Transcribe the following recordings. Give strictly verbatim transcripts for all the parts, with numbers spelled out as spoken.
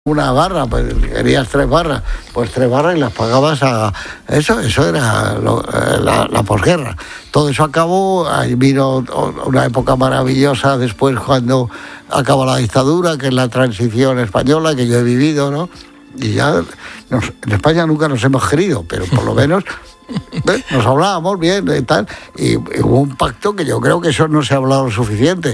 una barra, pues querías tres barras, pues tres barras y las pagabas a eso, eso era lo, la, la posguerra. Todo eso acabó, ahí vino una época maravillosa después cuando acabó la dictadura, que es la transición española que yo he vivido, ¿no? Y ya nos, en España nunca nos hemos querido, pero por lo menos ¿eh? nos hablábamos bien y tal, y, y hubo un pacto que yo creo que eso no se ha hablado lo suficiente.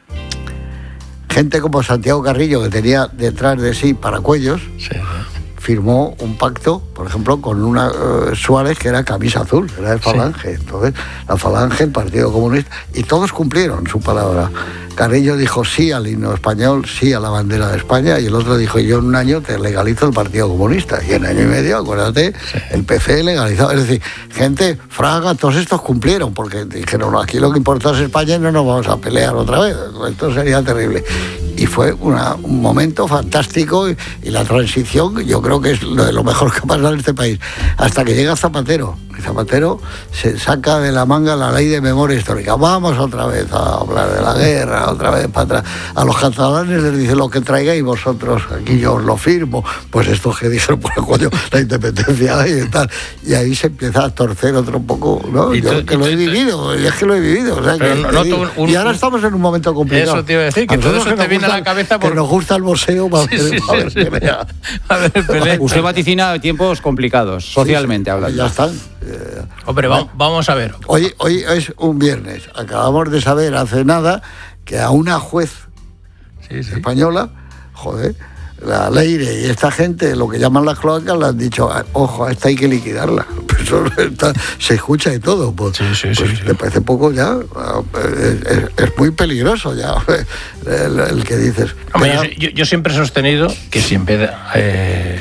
Gente como Santiago Carrillo, que tenía detrás de sí paracuellos, sí, ¿no? firmó un pacto, por ejemplo, con una uh, Suárez que era camisa azul, era de Falange. Sí. Entonces, la Falange, el Partido Comunista, y todos cumplieron su palabra. Carrillo dijo sí al himno español, sí a la bandera de España, y el otro dijo, yo en un año te legalizo el Partido Comunista. Y en año y medio, acuérdate, sí. el P C legalizado. Es decir, gente, Fraga, todos estos cumplieron, porque dijeron, no, aquí lo que importa es España y no nos vamos a pelear otra vez. Esto sería terrible. Y fue una, un momento fantástico, y, y la transición yo creo que es lo de lo mejor que ha pasado en este país. Hasta que llega Zapatero. Y Zapatero se saca de la manga la ley de memoria histórica. Vamos otra vez a hablar de la guerra, otra vez para atrás. A los catalanes les dice lo que traigáis vosotros, aquí yo os lo firmo. Pues esto que dijeron, pues coño, la independencia y tal. Y ahí se empieza a torcer otro poco, ¿no? Y yo tú, que lo he vivido, y es que lo he vivido. O sea, que, no, no, un, un, y ahora estamos en un momento complicado. Eso te iba a decir, que a todo eso te viene a la cabeza por... Que nos gusta el boxeo para ver, sí, sí, a ver sí, pelea. A ver, pelea. Usted vaticina tiempos complicados, socialmente sí, hablando. Ya están. Eh, Hombre, va, vamos a ver. Hoy, hoy es un viernes. Acabamos de saber hace nada que a una juez sí, sí. española, joder, la Leire y esta gente, lo que llaman las cloacas, le han dicho, ojo, a esta hay que liquidarla. Eso está, se escucha y todo. Pues, sí, sí, pues sí, sí. ¿te parece poco ya? Es, es, es muy peligroso ya el, el que dices. Hombre, Pero... yo, yo siempre he sostenido que si en vez de eh,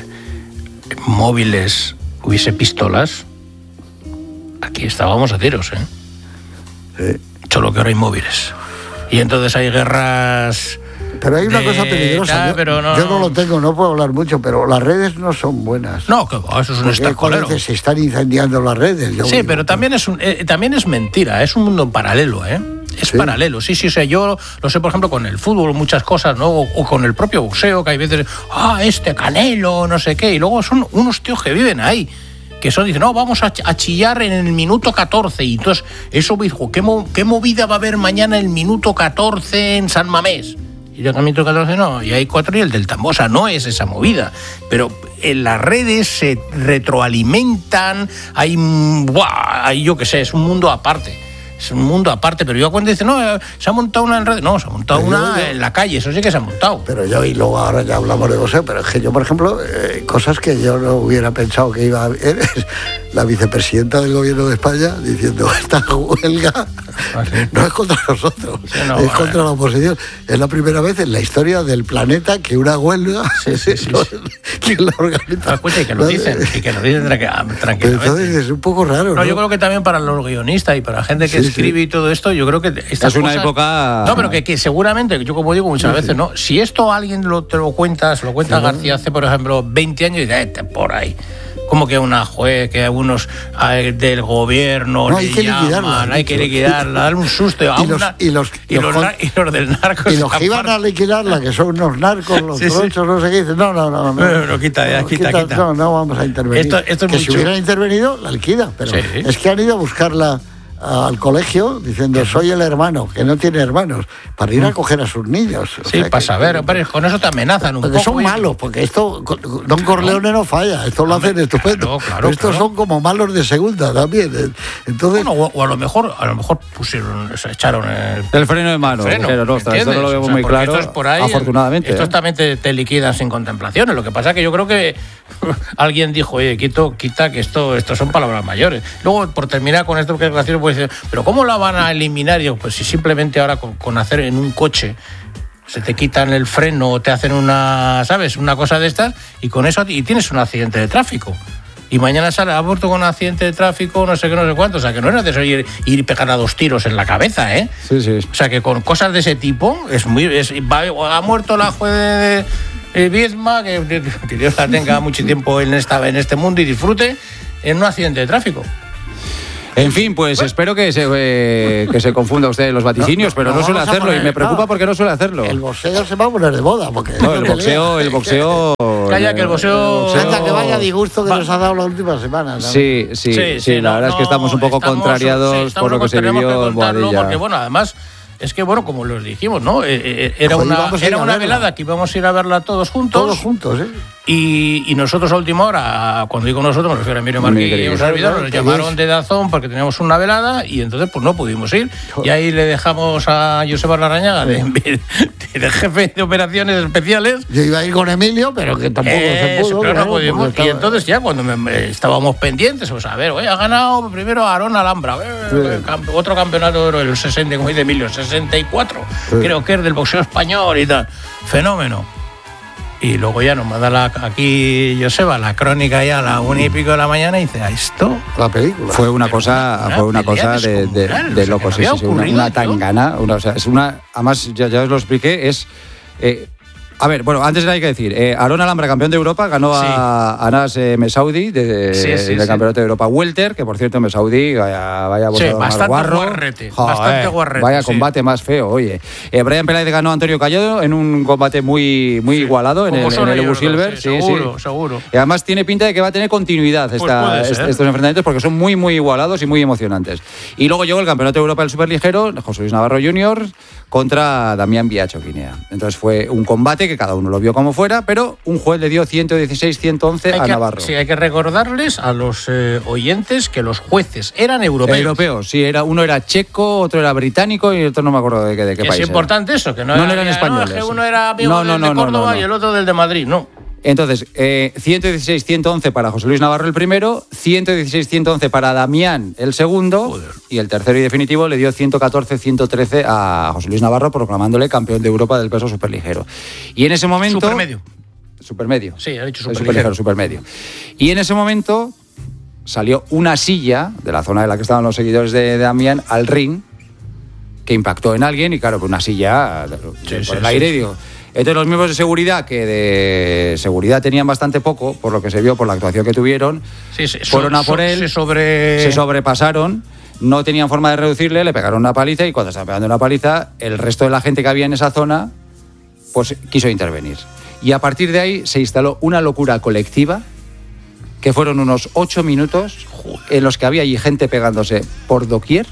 móviles hubiese pistolas, aquí estábamos a tiros, ¿eh? Sí. Solo que ahora hay móviles. Y entonces hay guerras... Pero hay una de... cosa peligrosa. Ya, yo, pero no, yo no lo tengo, no puedo hablar mucho, pero las redes no son buenas. No, que eso es un estancolero. Se están incendiando las redes. Yo sí, digo, pero también es, un, eh, también es mentira, es un mundo paralelo, ¿eh? Es sí. paralelo, sí, sí, o sea, yo lo sé, por ejemplo, con el fútbol, muchas cosas, ¿no? O, o con el propio boxeo, que hay veces, ah, este Canelo, no sé qué, y luego son unos tíos que viven ahí, que son, dicen, no, vamos a, a chillar en el minuto catorce, y entonces, eso me dijo, ¿qué, mo, ¿qué movida va a haber mañana el minuto catorce en San Mamés? Y yo minuto catorce no, y hay cuatro y el del tambor, o sea, no es esa movida, pero en las redes se retroalimentan, hay, ¡buah! hay yo qué sé, es un mundo aparte. Es un mundo aparte, pero yo cuando dicen, no, se ha montado una en redes, no, se ha montado pero una yo, en la calle, eso sí que se ha montado. Pero yo, y luego ahora ya hablamos de boxeo, pero es que yo, por ejemplo, eh, cosas que yo no hubiera pensado que iba a ver, es la vicepresidenta del gobierno de España diciendo, esta huelga ¿Ah, sí? no es contra nosotros, sí, no, es contra la oposición. Es la primera vez en la historia del planeta que una huelga, sí, sí, sí, no, sí. ¿quién la organiza? Escucha, y que lo dicen, y que lo dicen tranquilamente. Entonces es un poco raro, ¿no? No, yo creo que también para los guionistas y para la gente que sí, escribe sí. y todo esto, yo creo que estas es una cosas, época... No, pero que, que seguramente, yo como digo muchas sí, veces, sí. ¿no? Si esto alguien lo, te lo cuenta, se lo cuenta sí, García hace, por ejemplo, veinte años, y dice, eh, por ahí. Como que una juez, que algunos eh, del gobierno no, hay que llaman, liquidarla, hay que liquidarla, darle un susto. Y los, y los, y los, los, y los del narco. Y los que iban a liquidarla, que son unos narcos, los sí, trochos, sí. no sé qué, dicen, no, no, no. No, no, no quita, ya, no, quita, quita, quita. No, no vamos a intervenir. Esto, esto es que muy si hubieran intervenido, la liquida. Pero sí. es que han ido a buscarla al colegio diciendo soy el hermano, que no tiene hermanos, para ir a coger a sus niños. O sí, sea, para saber, hombre, con eso te amenazan un porque poco. Porque son malos, porque esto, Don Corleone no falla, esto lo hacen estupendo. Claro, claro, estos claro. son como malos de segunda también. Entonces, bueno, o, o a lo mejor, a lo mejor pusieron, se echaron el, el freno de mano. Freno, pero no, esto lo vemos o sea, muy claro. Esto es por ahí, afortunadamente. Estos ¿eh? también te, te liquidan sin contemplaciones. Lo que pasa es que yo creo que alguien dijo, oye, quito, quita, que esto, esto son palabras mayores. Luego, por terminar con esto que es gracioso, pues decir, pero ¿cómo la van a eliminar? Yo, pues si simplemente ahora con, con hacer en un coche se te quitan el freno o te hacen una, ¿sabes? Una cosa de estas y con eso y tienes un accidente de tráfico. Y mañana sale aborto con un accidente de tráfico, no sé qué, no sé cuánto. O sea, que no es necesario ir, ir y pegar a dos tiros en la cabeza, ¿eh? Sí, sí. O sea, que con cosas de ese tipo es muy... Es, va, ha muerto la juez de, de Viedma, que, que Dios la tenga mucho tiempo en, esta, en este mundo y disfrute, en un accidente de tráfico. En fin, pues bueno, espero que se, eh, que se confunda usted en los vaticinios, no, pero no, no suele hacerlo poner, y me preocupa no, porque no suele hacerlo. El boxeo se va a poner de moda. Porque no, el boxeo, el boxeo... Calla, que el boxeo... Anda, que vaya disgusto que va. nos ha dado las últimas semanas. ¿no? Sí, sí, sí, sí, sí, la no, verdad no, es que estamos un poco estamos, contrariados sí, por lo que se vivió en Boadilla. Porque, bueno, además... Es que, bueno, como los dijimos, ¿no? Eh, eh, era Joder, una, era una velada que íbamos a ir a verla todos juntos. Todos juntos, ¿eh? Y, y nosotros a última hora, cuando digo nosotros, me refiero a Emilio Marquí y un servidor, nos llamaron de Dazón porque teníamos una velada y entonces pues no pudimos ir. Y ahí le dejamos a Joseba Larrañaga, de, de jefe de operaciones especiales. Yo iba a ir con Emilio, pero que tampoco eh, se pudo. Pero no pudimos. Estaba... Y entonces ya cuando me, me, estábamos pendientes, pues a ver, oye, ha ganado primero Aarón Alhambra, eh, sí. otro campeonato del sesenta, como dice Emilio, sesenta y cuatro, sí. creo que es del boxeo español y tal. Fenómeno. Y luego ya nos manda la, aquí Joseba la crónica ya a la una y pico de la mañana y dice, ¿a esto? La película. Fue una Pero cosa, una, fue una cosa de, de, de, de locos, sí, sí, sí, una, una tangana, una, o sea, es una, además ya, ya os lo expliqué, es... Eh, A ver, bueno, antes hay que decir, eh, Aarón Alhambra, campeón de Europa, ganó sí. a Anas eh, Mesaudi de, sí, sí, del sí. Campeonato de Europa Welter, que por cierto Mesaudi, vaya, vaya sí, bastante guarro, guarrete, Joder, bastante guarrete. Vaya sí. combate más feo, oye. Eh, Brian Peláez ganó a Antonio Callado en un combate muy, muy sí. igualado en el, en el Ebu Silver. Sí, sí, seguro, sí. seguro. Y además tiene pinta de que va a tener continuidad esta, pues estos enfrentamientos porque son muy, muy igualados y muy emocionantes. Y luego llegó el Campeonato de Europa del Superligero, José Luis Navarro junior contra Damián Biacho Guinea. Entonces fue un combate que cada uno lo vio como fuera, pero un juez le dio ciento dieciséis ciento once a que, Navarro. Sí, hay que recordarles a los eh, oyentes que los jueces eran europeos. Europeos, sí, era, uno era checo, otro era británico y otro no me acuerdo de qué, de qué país. Es importante era. eso, que no, no, era, no eran ya, españoles. No, que uno era amigo no, no, del no, de Córdoba no, no, no. y el otro del de Madrid, no. Entonces, eh, ciento dieciséis ciento once para José Luis Navarro el primero, ciento dieciséis ciento once para Damián el segundo, Joder. Y el tercero y definitivo le dio ciento catorce ciento trece a José Luis Navarro, proclamándole campeón de Europa del peso superligero. Y en ese momento... Supermedio. Supermedio. Sí, ha dicho superligero. Superligero, supermedio. Y en ese momento salió una silla de la zona de la que estaban los seguidores de, de Damián al ring, que impactó en alguien y claro, con una silla sí, por sí, el aire, sí, digo... Entonces los miembros de seguridad, que de seguridad tenían bastante poco, por lo que se vio por la actuación que tuvieron, sí, sí, fueron so, a por él, se, sobre... se sobrepasaron, no tenían forma de reducirle, le pegaron una paliza y cuando estaban pegando una paliza, el resto de la gente que había en esa zona, pues quiso intervenir. Y a partir de ahí se instaló una locura colectiva, que fueron unos ocho minutos en los que había allí gente pegándose por doquier,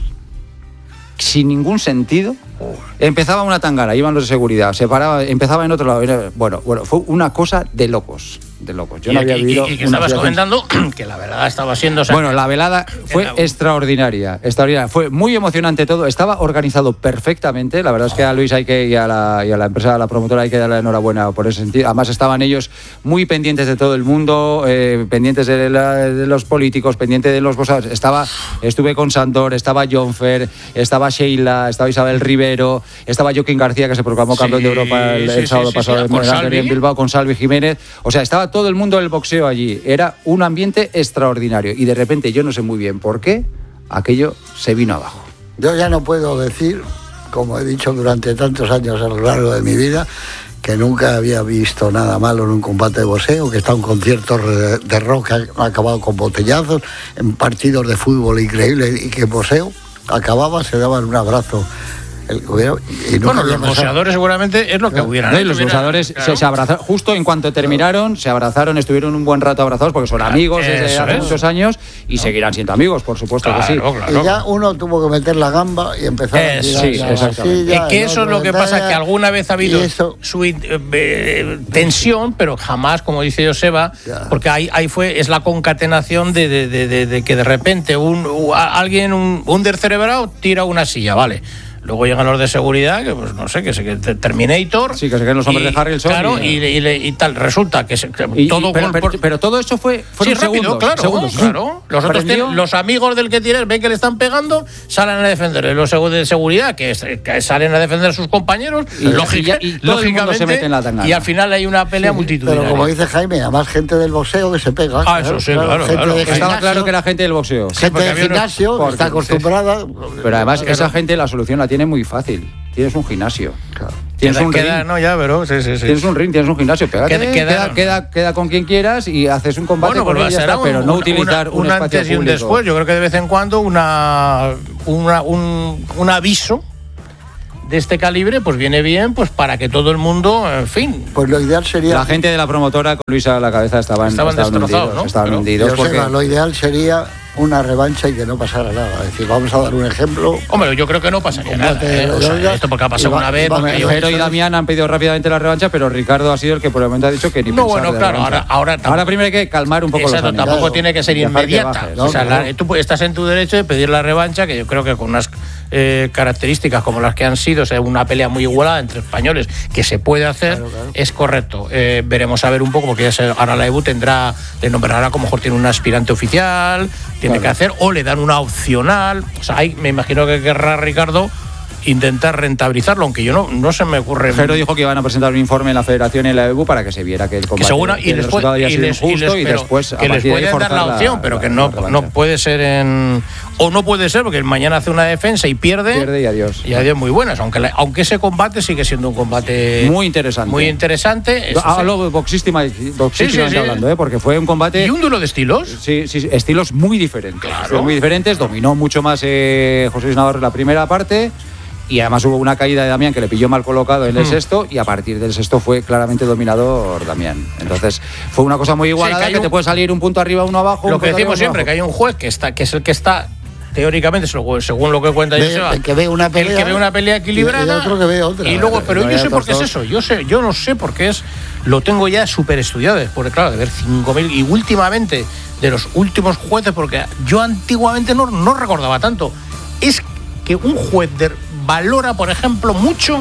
sin ningún sentido. Empezaba una tangana, iban los de seguridad, se paraba, empezaba en otro lado. Bueno, bueno, fue una cosa de locos, de locos. Yo y, no había y, vivido. Y, y que estabas comentando que la velada estaba siendo. O sea, bueno, la velada fue extraordinaria, extraordinaria. Fue muy emocionante todo, estaba organizado perfectamente. La verdad es que a Luis hay que y a la, y a la empresa, a la promotora hay que darle la enhorabuena por ese sentido. Además estaban ellos muy pendientes de todo el mundo, eh, pendientes de, la, de los políticos, pendientes de los boxeadores. Estaba, estuve con Sandor, estaba Jonfer, estaba Sheila, estaba Isabel Rivero, estaba Joaquín García, que se proclamó campeón sí, de Europa el, el sí, sábado sí, pasado sí, sí, en Bilbao con Salvi Jiménez. O sea, estaba todo el mundo del boxeo allí. Era un ambiente extraordinario. Y de repente, yo no sé muy bien por qué, aquello se vino abajo. Yo ya no puedo decir, como he dicho durante tantos años a lo largo de mi vida, que nunca había visto nada malo en un combate de boxeo, que está un concierto de rock que ha acabado con botellazos, en partidos de fútbol increíbles, y que en boxeo acababa, se daban un abrazo. El, y bueno, los boxeadores seguramente es lo que hubieran no, los boxeadores claro. se, se abrazaron justo en cuanto terminaron, se abrazaron, estuvieron un buen rato abrazados porque son claro, amigos desde hace es. muchos años y no. seguirán siendo amigos, por supuesto claro, que sí. Claro. Y ya uno tuvo que meter la gamba y empezar es, a tirar sí, la exactamente. Silla, es que eso es lo que pasa, que alguna vez ha habido eso, su eh, tensión, pero jamás, como dice Joseba, ya. porque ahí, ahí fue, es la concatenación de, de, de, de, de que de repente un, alguien, un, un descerebrado tira una silla, vale. Luego llegan los de seguridad, que pues no sé, que se que Terminator. Sí, que se quedan los hombres y, de Harrelson. Claro, y, y, y, y tal. Resulta que, se, que y, todo. Y, pero, pero, pero todo esto fue. Sí, rápido, segundos, claro. Segundos. claro. Los, otros tienen, los amigos del que tienes ven que le están pegando, salen a defender. Los de seguridad, que, que salen a defender a sus compañeros. Y, lógica, y, y lógicamente. Se mete en la tangana. Y al final hay una pelea sí, multitudinaria. Pero como dice Jaime, además gente del boxeo que se pega. Ah, eso sí, claro. claro, claro. Estaba claro que era gente del boxeo. Gente del gimnasio, que está acostumbrada. Pero además, esa gente la solución la tiene muy fácil. Tienes un gimnasio. Claro. Tienes Tienes queda, un queda, ring. no, ya, pero sí, sí, sí. Tienes un ring, tienes un gimnasio, pégate, Queda- queda, queda- queda, queda con quien quieras y haces un combate Bueno, con pues él y ya será está, un, pero no un- utilizar una, un, un espacio antes y un público. después. Yo creo que de vez en cuando una, una un, un aviso de este calibre pues viene bien pues para que todo el mundo, en fin. Pues lo ideal sería... La gente de la promotora con Luisa a la cabeza estaban, Estaban destrozados, hundidos, ¿no? estaban Pero- hundidos Joseba, porque lo ideal sería una revancha y que no pasara nada. Es decir, vamos a dar un ejemplo. Hombre, yo creo que no pasaría nada. Combate ¿eh? O sea, de- esto porque ha pasado y va- una vez. y va- porque yo- Jero y Damián han pedido rápidamente la revancha, pero Ricardo ha sido el que por el momento ha dicho que ni No, pensar bueno, de claro, revancha. ahora- ahora tampoco- ahora primero hay que calmar un poco Exacto, los ánimos. tampoco Claro. tiene que ser Dejar que inmediata. baje, o sea, no, la- no. tú estás en tu derecho de pedir la revancha, que yo creo que con unas eh, características como las que han sido, o sea, una pelea muy igualada entre españoles, que se puede hacer, Claro, claro. es correcto. Eh, veremos a ver un poco, porque ya se- ahora la E B U tendrá, le nombrará como mejor tiene un aspirante oficial, tiene Claro. que hacer, o le dan una opcional. O sea, hay, me imagino que querrá Ricardo intentar rentabilizarlo, aunque yo no, no se me ocurre. Jero dijo que iban a presentar un informe en la Federación y en la E B U para que se viera que el que combate seguro, que y el les, resultado puede- había y sido les- y injusto les- y pero después a que les partir de ahí pueden dar forzar la opción, pero la- que la no, revancha. no puede ser en o no puede ser porque mañana hace una defensa y pierde, Pierde y adiós. y adiós muy buenas, aunque la- aunque ese combate sigue siendo un combate Muy interesante. muy interesante. Eso sí. Hablo boxístima, boxísticamente Sí, sí, sí. hablando, ¿eh? Porque fue un combate. Y un duelo de estilos. Sí, sí, sí, estilos muy diferentes. Claro. Estilos muy diferentes. Dominó mucho más eh, José Luis Navarro en la primera parte. Y además hubo una caída de Damián que le pilló mal colocado en el Mm. sexto. Y a partir del sexto fue claramente dominador Damián. Entonces fue una cosa muy igualada, que hay que un- te puede salir un punto arriba, uno abajo. Lo un que punto decimos arriba, siempre, uno que hay un juez que está que es el que está teóricamente, según según lo que cuenta Ve- Joseba, el que ve una el pelea que ve una pelea equilibrada y el otro que ve otra. y luego, pero No, yo ya sé por qué es otros eso, yo sé, yo no sé por qué es, lo tengo ya súper estudiado, porque claro, de ver cinco mil y últimamente de los últimos jueces, porque yo antiguamente no, no recordaba tanto, es que un juez de- valora, por ejemplo, mucho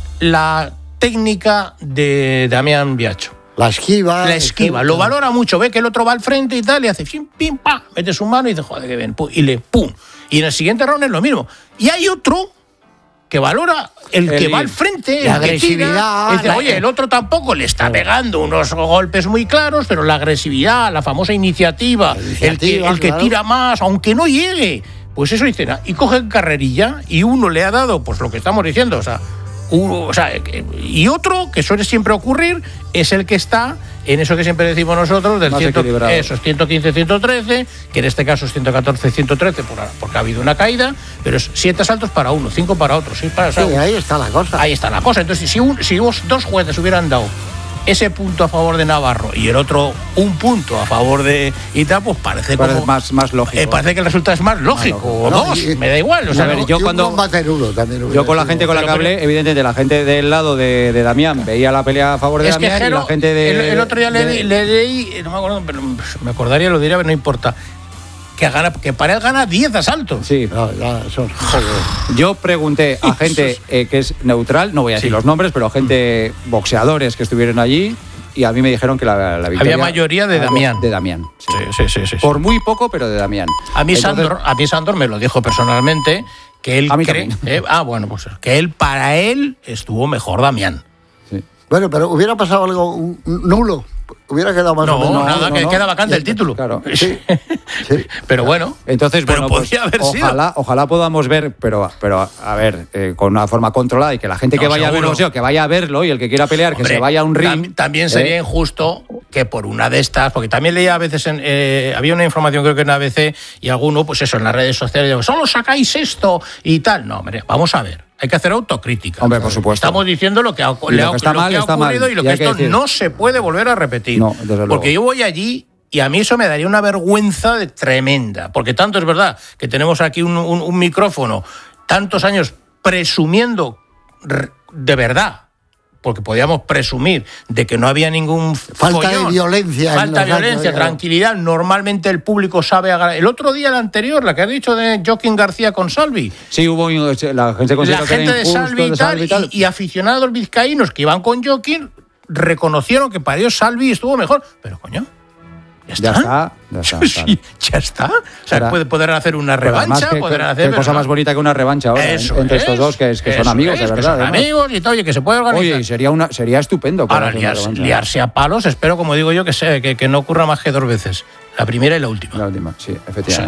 la técnica de Damián Biacho. La esquiva. La esquiva, lo valora mucho, ve que el otro va al frente y tal, y hace pim, pim, pa, mete su mano y dice, joder, que bien, pum, y le pum. Y en el siguiente round es lo mismo. Y hay otro que valora el, El que ir. va al frente, La el que tira, agresividad, y dice, la- oye, el otro tampoco le está pegando unos golpes muy claros, pero la agresividad, la famosa iniciativa, La el que, iniciativa, el que claro. tira más, aunque no llegue, pues eso dice, y coge carrerilla y uno le ha dado, pues lo que estamos diciendo, o sea, uno, o sea, y otro que suele siempre ocurrir es el que está en eso que siempre decimos nosotros del Más ciento, equilibrado. eso es ciento quince ciento trece, que en este caso es ciento catorce ciento trece por, porque ha habido una caída, pero es siete asaltos para uno, cinco para otro, seis para o sea, Sí, ahí está la cosa. ahí está la cosa. Entonces, si, un- si os- dos jueces hubieran dado ese punto a favor de Navarro y el otro un punto a favor de Ita, pues parece, Parece como, más, más lógico. eh, parece que el resultado es más lógico. O No, dos, y- me da igual. O sea, A ver, no- yo Y un cuando- combate nulo también hubiera Yo con la sido. gente con la que Pero- hablé, evidentemente, la gente del lado de, de Damián veía la pelea a favor de es que Damián y Jero, la gente de. el, el otro día le, de- le leí, no me acuerdo, pero me acordaría, lo diría, pero no importa. Que, gana, que para él gana diez asaltos. Sí, No, ya, son- joder. yo pregunté a gente eh, que es neutral, no voy a decir Sí. los nombres, pero gente boxeadores que estuvieron allí y a mí me dijeron que la, la victoria. mayoría de había- Damián. De Damián. sí. Sí, sí, sí, sí, sí. Por muy poco, pero de Damián. A mí, Entonces, Sandor, a mí Sandor me lo dijo personalmente, que él A mí cree... también. eh, ah, bueno, pues que él, para él, estuvo mejor Damián. sí. Bueno, pero hubiera pasado algo un- un nulo. Hubiera quedado más No, o menos. nada, no, que no. queda vacante el título. Claro. Sí, sí. Pero bueno, Entonces, pero bueno, pues, podía haber sido. ojalá, ojalá podamos ver, pero, pero a ver, eh, con una forma controlada y que la gente que No, vaya a ver seguro. boxeo, que vaya a verlo y el que quiera pelear, que Hombre, se vaya a un ring. tam- También sería ¿eh? injusto que por una de estas, porque también leía a veces, en, eh, había una información creo que en A B C y alguno, pues eso, en las redes sociales, digo, solo sacáis esto y tal. No, hombre, vamos a ver. Hay que hacer autocrítica. Hombre, por supuesto. Estamos diciendo lo que ha, Y le lo ha- que está lo mal, que ha está mal. ocurrido y lo Y que hay que esto decir. no se puede volver a repetir. No, desde luego. Porque yo voy allí y a mí eso me daría una vergüenza de- tremenda. Porque tanto es verdad que tenemos aquí un, un- un micrófono tantos años presumiendo r- de verdad. Porque podíamos presumir de que no había ningún Falta de follón, viencia en falta de los violencia, actos, ya. tranquilidad. Normalmente el público sabe agarrar. El otro día, el anterior, la que has dicho de Joaquín García con Salvi. Sí, hubo la gente La consideró que era gente de injusto, Salvi y de tal, Salvi y tal. y, y aficionados vizcaínos que iban con Joaquín reconocieron que para ellos Salvi estuvo mejor. Pero coño, ya está. Ya está, ya está, Sí, claro. ya está. O sea, Ahora- puede, poder hacer una Pero además, revancha, qué- podrán qué- hacer. qué cosa pero más no. bonita que una revancha ahora Eso entre es, estos dos que, es- que son eso amigos, es, de que verdad. son además. amigos y tal, oye, que se puede organizar. Oye, y sería, una, sería estupendo. poder Ahora, hacer una liarse, revancha. liarse a palos, espero, como digo yo, que, sea, que, que no ocurra más que dos veces. La primera y la última. La última, sí, efectivamente.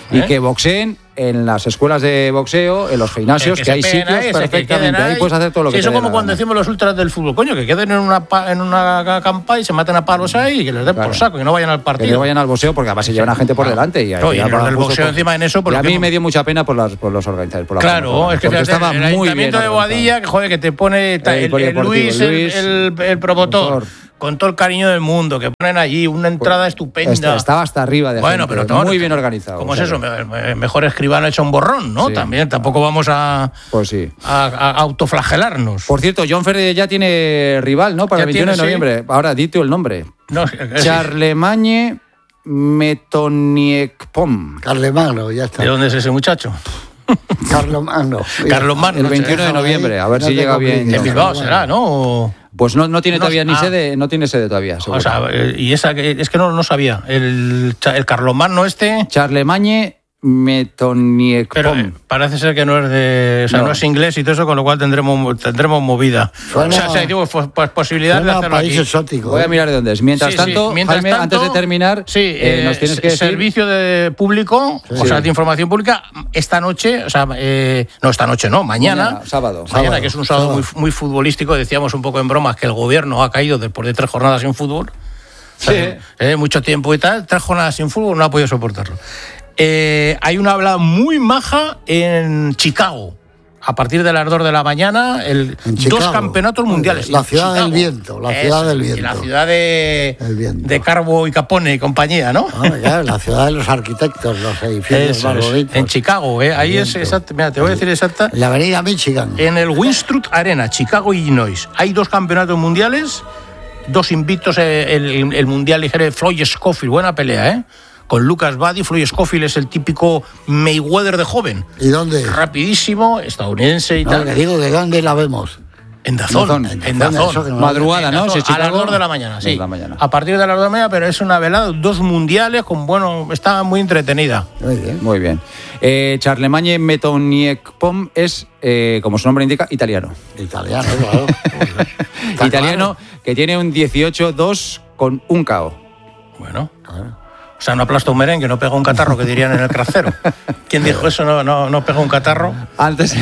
y ¿eh? que boxeen en las escuelas de boxeo, en los gimnasios, que, que, que hay sitios ahí, perfectamente. Ahí, ahí puedes hacer todo lo sí, que eso te dé como la cuando gana. decimos los ultras del fútbol, coño, que queden en una en una campa y se maten a palos ahí y que les den Claro. por saco, que no vayan al partido. Que no vayan al boxeo porque además se llevan a gente por delante. Y, Oye, y los del boxeo encima en eso. Y a mí que... me dio mucha pena por, las, por los organizadores. Por la claro, es que porque fíjate, estaba el muy bien ayuntamiento de Boadilla, que joder, que te pone ta, el, el, el Luis, Luis el, el, el promotor. Doctor. Con todo el cariño del mundo, que ponen allí una entrada pues, estupenda. Estaba hasta arriba de bueno, gente, pero todo, muy bien organizado. ¿Cómo o sea, es eso? Me, mejor escribano hecho un borrón, ¿no? Sí. También, tampoco vamos a, pues sí. a, a autoflagelarnos. Por cierto, John Ferrer ya tiene rival, ¿no? Para el veintiuno de noviembre. Sí. Ahora, dite el nombre. No, Charlemagne Metoniekpom. Carlemagno, ya está. ¿De dónde es ese muchacho? Carlomagno. Carlomagno. El veintiuno de noviembre, a ver no si llega bien. En Bilbao será, ¿no? Pues no, no tiene no, todavía ni ah, sede, no tiene sede todavía. Seguro. O sea, y esa es que no, no sabía. El, el Carlomagno este. Charlemagne Metoniekpom. Pero eh, parece ser que no es de, o sea, no. no es inglés y todo eso, con lo cual tendremos tendremos movida. Suena, o sea, o sea digo, pues, posibilidad de hacerlo país aquí. Exótico. Voy a mirar de dónde es. Mientras sí, tanto, sí. Mientras Jaime, tanto, antes de terminar, sí, eh, nos tienes que decir... servicio de público, sí. o sea, de información pública, esta noche, o sea, eh, no esta noche, no, mañana, mañana sábado, mañana sábado, que es un sábado, sábado. Muy, muy futbolístico, decíamos un poco en bromas que el gobierno ha caído después de tres jornadas sin fútbol, sí. o sea, eh, mucho tiempo y tal, tres jornadas sin fútbol, no ha podido soportarlo. Eh, hay una habla muy maja en Chicago. A partir del ardor de la mañana, el, dos campeonatos mundiales. La ciudad Chicago. del viento, la ciudad es, del viento. La ciudad de, de Carbo y Capone y compañía, ¿no? Ah, claro, la ciudad de los arquitectos, los edificios más bonitos. En Chicago, ¿eh? Ahí es exacto. Mira, te voy a decir exacta. En la avenida Michigan. En el Winstruth Arena, Chicago, Illinois. Hay dos campeonatos mundiales, dos invictos, el, el mundial ligero de Floyd Scofield, buena pelea, ¿eh? Con Lucas Buddy. Floyd Scofield es el típico Mayweather de joven. ¿Y dónde? Rapidísimo, estadounidense y no, tal. Le digo, ¿de dónde la vemos? En Dazón. En Dazón. En Dazón. Madrugada, ¿no? Si a las dos de la mañana, sí. La mañana. A partir de las dos de la mañana, pero es una velada, dos mundiales con, bueno, está muy entretenida. Muy bien. Muy bien. Eh, Charlemagne Metoniekpom es, eh, como su nombre indica, italiano. Italiano, claro. Italiano que tiene un dieciocho dos con un K O. Bueno, claro. O sea, no aplasta un merengue, no pega un catarro, que dirían en el cracero. ¿Quién dijo eso? No, no, no pega un catarro. Antes.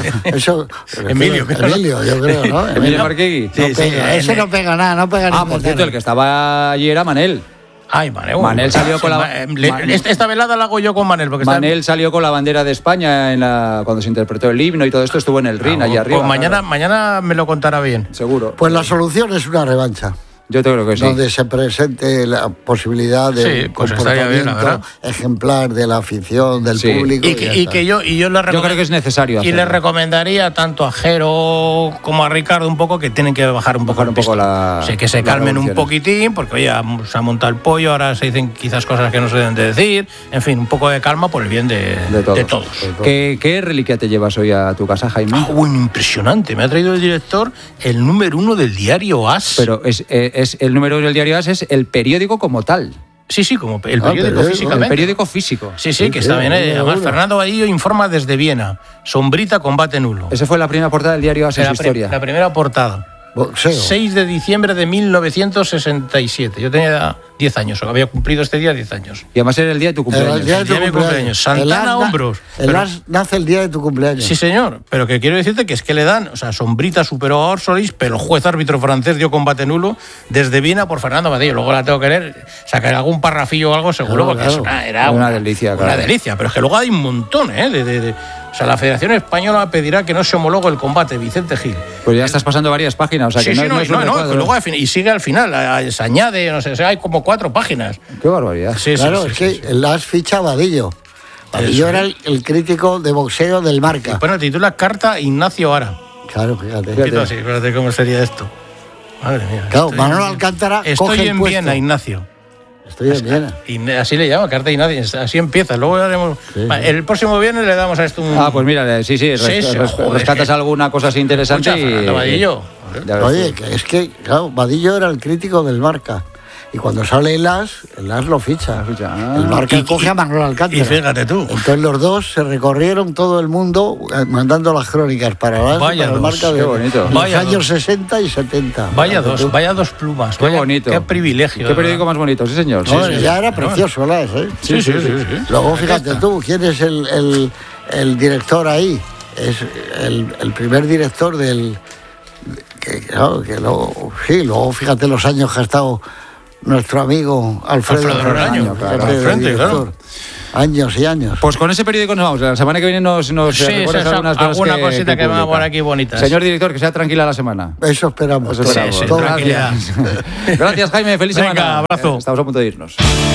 Eso. Emilio, Emilio, yo creo, ¿no? Emilio Marquegui. Sí, no sí, pega, ese no pega nada, no pega nada. Ah, por cierto, el que estaba allí era Manel. Ay, Manel. Manel salió con la. Manel. Esta velada la hago yo con Manel. Porque Manel está... salió con la bandera de España en la, cuando se interpretó el himno y todo esto, estuvo en el ring, ah, allí arriba. Pues mañana, claro. mañana me lo contará bien. Seguro. Pues la solución es una revancha. Yo creo que sí. Donde se presente la posibilidad de sí, pues comportamiento bien, ejemplar de la afición, del sí. público. Y que, y que yo, y yo, le yo creo que es necesario hacerlo. Y le recomendaría tanto a Jero como a Ricardo un poco que tienen que bajar un poco, bajar un poco la, sí, que se calmen un poquitín, porque oye, se ha montado el pollo, ahora se dicen quizás cosas que no se deben de decir. En fin, un poco de calma por el bien de, de todos. De todos. ¿Qué, ¿Qué reliquia te llevas hoy a tu casa, Jaime? Ah, bueno, impresionante. Me ha traído el director el número uno del diario As. Pero es, es el número uno del diario As es el periódico como tal. Sí, sí, como el periódico, ah, periódico físicamente. El periódico físico. Sí, sí, que está bien. Eh. Además, Fernando Vadillo informa desde Viena. Sombrita, combate nulo. Esa fue la primera portada del diario As en su historia. La primera portada. Boxeo. seis de diciembre de mil novecientos sesenta y siete. Yo tenía diez años, había cumplido este día diez años. Y además era el día de tu cumpleaños. El día de tu el día cumpleaños. cumpleaños. Santana el Hombros. El pero, As nace el día de tu cumpleaños. Sí, señor. Pero que quiero decirte que es que le dan, o sea, Sombrita superó a Orsolis, pero el juez árbitro francés dio combate nulo desde Viena por Fernando Vadillo. Luego la tengo que leer, sacar algún parrafillo o algo seguro, claro, porque claro. Es una, era una, una delicia. Una claro. delicia. Pero es que luego hay un montón, ¿eh? De, de, de, o sea, la Federación Española pedirá que no se homologue el combate, Vicente Gil. Pues ya estás pasando varias páginas, o sea, sí, que sí, no, no, no es no, un no, recuadro, que luego al final, y sigue al final, se añade, no sé, hay como cuatro páginas. Qué barbaridad. Sí, claro, sí, es sí, que sí. el As ficha a Vadillo. Vadillo Eso. era el, el crítico de boxeo del Marca. Y bueno, titula Carta Ignacio Ara. Claro, fíjate. fíjate. Así, fíjate cómo sería esto. Madre mía. Claro, Manolo Alcántara Estoy coge en el Viena, Ignacio. Estoy en Viena. Y así le llama, Carta Ignacio. Así empieza. Luego haremos. Sí, sí. El próximo viernes le damos a esto un. Ah, pues mira, sí, sí. Res, sí, sí res, joder, rescatas que... alguna cosa así interesante. Escucha, y... Vadillo. Oye, que es que, claro, Vadillo era el crítico del Marca. Y cuando sale el As, el As lo ficha. Ah. El Marca Y- coge y- a Manuel Alcántara. y fíjate tú. Entonces los dos se recorrieron todo el mundo eh, mandando las crónicas para el As y Vaya para el dos, Marca qué de bonito. los Vaya años dos. sesenta y setenta. Vaya Fíjate dos, tú. vaya dos plumas. Qué vaya- bonito. Qué privilegio. Qué de periódico verdad. más bonito, sí, señor. Sí, No, sí, sí. ya era precioso el As, ¿eh? Sí, sí, sí, sí. Luego fíjate tú, ¿quién es el, el, el director ahí? Es el, el primer director del... Que, claro, que luego, sí, luego fíjate los años que ha estado nuestro amigo Alfredo, Alfredo Redaño, fíjate, claro, de al frente, director. Años y años. Pues con ese periódico nos vamos. La semana que viene nos, nos Sí, recuerdas esa- algunas cosas alguna que, cosita que, va publica. por aquí bonitas. Señor director, que sea tranquila la semana. Eso esperamos. Eso todos. esperamos. sí, Todos. tranquilidad. Gracias, Jaime. Feliz Venga, semana. abrazo. Eh, Estamos a punto de irnos.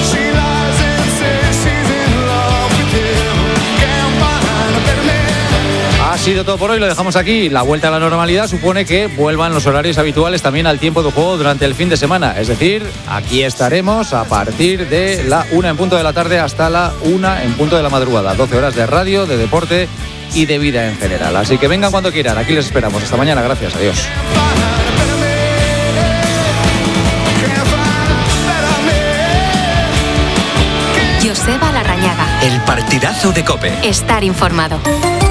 Ha sido todo por hoy, lo dejamos aquí. La vuelta a la normalidad supone que vuelvan los horarios habituales también al tiempo de juego durante el fin de semana. Es decir, aquí estaremos a partir de la una en punto de la tarde hasta la una en punto de la madrugada. doce horas de radio, de deporte y de vida en general. Así que vengan cuando quieran, aquí les esperamos. Hasta mañana, gracias, adiós. Joseba Larrañaga. El partidazo de COPE. Estar informado.